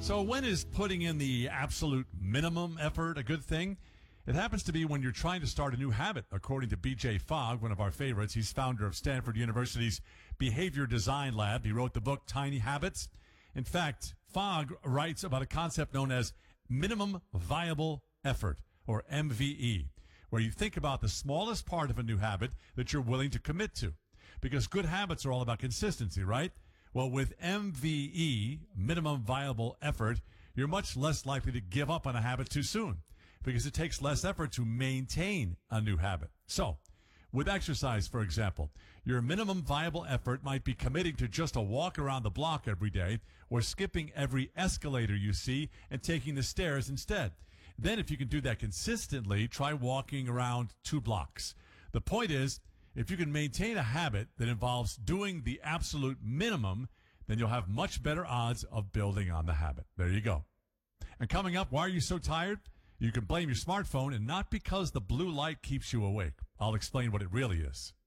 So when is putting in the absolute minimum effort a good thing? It happens to be when you're trying to start a new habit, according to B.J. Fogg, one of our favorites. He's founder of Stanford University's Behavior Design Lab. He wrote the book Tiny Habits. In fact, Fogg writes about a concept known as minimum viable effort, or MVE, where you think about the smallest part of a new habit that you're willing to commit to. Because good habits are all about consistency, right? Well, with MVE, minimum viable effort, you're much less likely to give up on a habit too soon because it takes less effort to maintain a new habit. So, with exercise, for example, your minimum viable effort might be committing to just a walk around the block every day or skipping every escalator you see and taking the stairs instead. Then if you can do that consistently, try walking around 2 blocks. The point is, if you can maintain a habit that involves doing the absolute minimum, then you'll have much better odds of building on the habit. There you go. And coming up, why are you so tired? You can blame your smartphone, and not because the blue light keeps you awake. I'll explain what it really is.